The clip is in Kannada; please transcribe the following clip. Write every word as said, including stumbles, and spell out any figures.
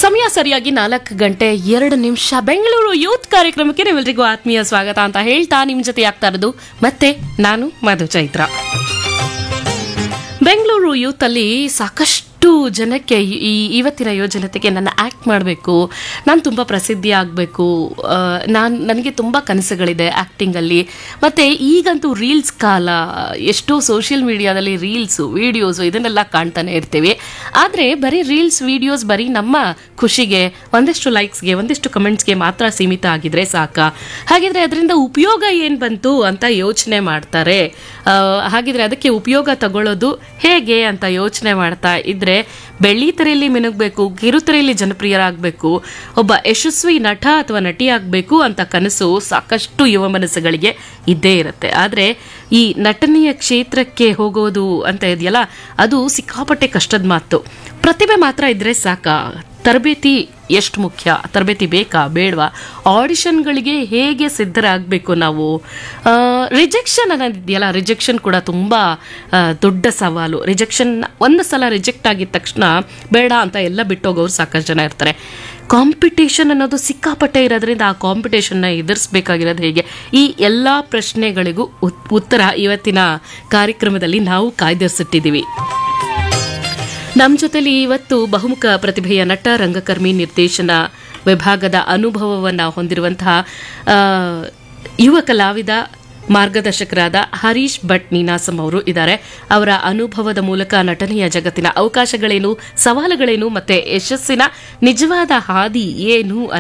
ಸಮಯ ಸರಿಯಾಗಿ ನಾಲ್ಕು ಗಂಟೆ ಎರಡು ನಿಮಿಷ ಬೆಂಗಳೂರು ಯೂತ್ ಕಾರ್ಯಕ್ರಮಕ್ಕೆ ನಿಮ್ಮೆಲ್ಲರಿಗೂ ಆತ್ಮೀಯ ಸ್ವಾಗತ ಅಂತ ಹೇಳ್ತಾ ನಿಮ್ ಜೊತೆ ಆಗ್ತಾ ಇರೋದು ಮತ್ತೆ ನಾನು ಮಧು ಚೈತ್ರ. ಬೆಂಗಳೂರು ಯೂತ್ ಅಲ್ಲಿ ಸಾಕಷ್ಟು ಜನಕ್ಕೆ ಈ ಇವತ್ತಿನ ಯೋಜನೆಗೆ ನನ್ನ ಆಕ್ಟ್ ಮಾಡಬೇಕು, ನಾನು ತುಂಬ ಪ್ರಸಿದ್ಧಿ ಆಗಬೇಕು, ನಾನು ನನಗೆ ತುಂಬ ಕನಸುಗಳಿದೆ ಆ್ಯಕ್ಟಿಂಗಲ್ಲಿ. ಮತ್ತು ಈಗಂತೂ ರೀಲ್ಸ್ ಕಾಲ, ಎಷ್ಟೋ ಸೋಷಿಯಲ್ ಮೀಡಿಯಾದಲ್ಲಿ ರೀಲ್ಸು ವಿಡಿಯೋಸು ಇದನ್ನೆಲ್ಲ ಕಾಣ್ತಾನೆ ಇರ್ತೀವಿ. ಆದರೆ ಬರೀ ರೀಲ್ಸ್ ವಿಡಿಯೋಸ್ ಬರೀ ನಮ್ಮ ಖುಷಿಗೆ, ಒಂದಿಷ್ಟು ಲೈಕ್ಸ್ಗೆ, ಒಂದಿಷ್ಟು ಕಮೆಂಟ್ಸ್ಗೆ ಮಾತ್ರ ಸೀಮಿತ ಆಗಿದ್ರೆ ಸಾಕಾ? ಹಾಗಿದ್ರೆ ಅದರಿಂದ ಉಪಯೋಗ ಏನು ಬಂತು ಅಂತ ಯೋಚನೆ ಮಾಡ್ತಾರೆ. ಹಾಗಿದ್ರೆ ಅದಕ್ಕೆ ಉಪಯೋಗ ತಗೊಳ್ಳೋದು ಹೇಗೆ ಅಂತ ಯೋಚನೆ ಮಾಡ್ತಾ ಇದ್ರೆ, ಬೆಳ್ಳಿತೆರೆಯಲ್ಲಿ ಮಿನುಗಬೇಕು, ಕಿರುತೆರೆಯಲ್ಲಿ ಜನಪ್ರಿಯರಾಗಬೇಕು, ಒಬ್ಬ ಯಶಸ್ವಿ ನಟ ಅಥವಾ ನಟಿ ಆಗಬೇಕು ಅಂತ ಕನಸು ಸಾಕಷ್ಟು ಯುವ ಮನಸ್ಸುಗಳಿಗೆ ಇದ್ದೇ ಇರುತ್ತೆ. ಆದರೆ ಈ ನಟನೆಯ ಕ್ಷೇತ್ರಕ್ಕೆ ಹೋಗೋದು ಅಂತ ಇದೆಯಲ್ಲ, ಅದು ಸಿಕ್ಕಾಪಟ್ಟೆ ಕಷ್ಟದ ಮಾತು. ಪ್ರತಿಭೆ ಮಾತ್ರ ಇದ್ರೆ ಸಾಕಾ? ತರಬೇತಿ ಎಷ್ಟು ಮುಖ್ಯ? ತರಬೇತಿ ಬೇಕಾ ಬೇಡವಾ? ಆಡಿಷನ್ಗಳಿಗೆ ಹೇಗೆ ಸಿದ್ಧರಾಗಬೇಕು ನಾವು? ರಿಜೆಕ್ಷನ್ ಅನ್ನೋದಿದೆಯಲ್ಲ, ರಿಜೆಕ್ಷನ್ ಕೂಡ ತುಂಬ ದೊಡ್ಡ ಸವಾಲು. ರಿಜೆಕ್ಷನ್ ಒಂದು ಸಲ ರಿಜೆಕ್ಟ್ ಆಗಿದ ತಕ್ಷಣ ಬೇಡ ಅಂತ ಎಲ್ಲ ಬಿಟ್ಟೋಗೋರು ಸಾಕಷ್ಟು ಜನ ಇರ್ತಾರೆ. ಕಾಂಪಿಟೇಷನ್ ಅನ್ನೋದು ಸಿಕ್ಕಾಪಟ್ಟೆ ಇರೋದ್ರಿಂದ ಆ ಕಾಂಪಿಟೇಷನ್ನ ಎದುರಿಸಬೇಕಾಗಿರೋದು ಹೇಗೆ? ಈ ಎಲ್ಲ ಪ್ರಶ್ನೆಗಳಿಗೂ ಉತ್ತರ ಇವತ್ತಿನ ಕಾರ್ಯಕ್ರಮದಲ್ಲಿ ನಾವು ಕಾಯ್ದಿರಿಸಿಟ್ಟಿದ್ದೀವಿ. ನಮ್ಮ ಜೊತೆಲಿ ಇವತ್ತು ಬಹುಮುಖ ಪ್ರತಿಭೆಯ ನಟ, ರಂಗಕರ್ಮಿ, ನಿರ್ದೇಶನ ವಿಭಾಗದ ಅನುಭವವನ್ನು ಹೊಂದಿರುವಂತಹ ಯುವ ಕಲಾವಿದ, ಮಾರ್ಗದರ್ಶಕರಾದ ಹರೀಶ್ ಭಟ್ ನೀನಾಸಂ ಅವರು ಇದ್ದಾರೆ. ಅವರ ಅನುಭವದ ಮೂಲಕ ನಟನೆಯ ಜಗತ್ತಿನ ಅವಕಾಶಗಳೇನು, ಸವಾಲುಗಳೇನು, ಮತ್ತೆ ಯಶಸ್ಸಿನ ನಿಜವಾದ ಹಾದಿ ಏನು